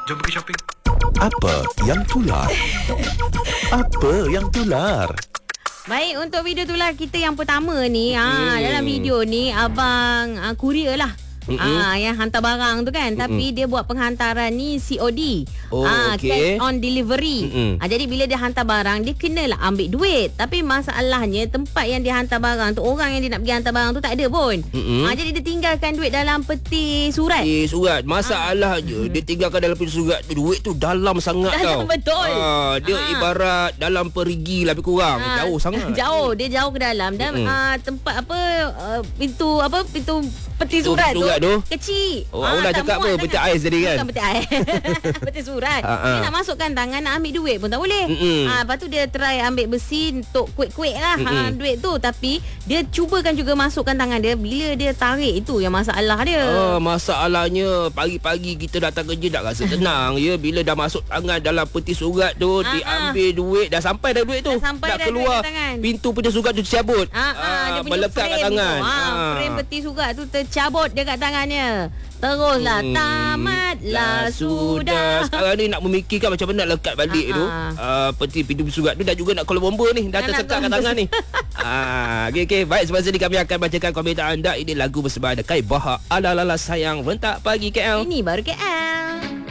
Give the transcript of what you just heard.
Jom pergi shopping. Apa yang tular? Apa yang tular? Baik, untuk video tular kita yang pertama ni, dalam video ni abang kurier lah. Yang hantar barang tu kan, tapi dia buat penghantaran ni COD. Cash on delivery. Jadi bila dia hantar barang, dia kenalah ambil duit. Tapi masalahnya tempat yang dia hantar barang tu, orang yang dia nak pergi hantar barang tu tak ada pun. Jadi dia tinggalkan duit dalam peti surat. Surat. Masalahnya dia tinggalkan dalam peti surat tu, duit tu dalam sangat tau. Betul. Dia ibarat dalam perigi lebih kurang. Jauh sangat. Dia jauh ke dalam dan tempat pintu peti surat tu kecil. Awak dah cakap apa? Peti ais tadi kan? Bukan peti ais. Peti surat. Dia nak masukkan tangan, nak ambil duit pun tak boleh. Lepas tu dia try ambil besi untuk kuik-kuik lah duit tu. Tapi dia cubakan juga masukkan tangan dia. Bila dia tarik, itu yang masalah dia. Masalahnya pagi-pagi kita datang kerja tak rasa tenang. Bila dah masuk tangan dalam peti surat tu, diambil duit. Dah sampai dah duit tu. Nak keluar pintu peti surat tu dicabut. Dia melekat kat tangan. Frame peti surat tu tercabut dia kat tangannya. Teruslah tamatlah sudah. Sekarang ni nak memikirkan macam mana nak lekat balik tu. Peti pintu surat tu dah juga nak keluar bomba ni. Dah tersekat kat tangan ni. Okay. Baik, semasa ni kami akan bacakan komentar anda. Ini lagu bersama ada Kai Bahar, Ala-ala sayang rentak pagi KL. Ini baru KL.